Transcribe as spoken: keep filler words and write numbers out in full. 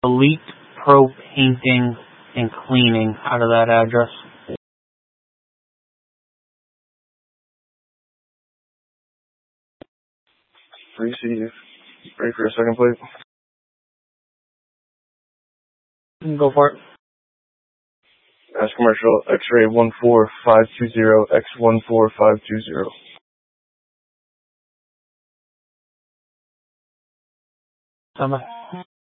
Elite Pro Painting and Cleaning out of that address. Receive. Ready for your second plate? You can go for it. Mass Commercial X-ray one four five two zero X one four five two zero. Stand by.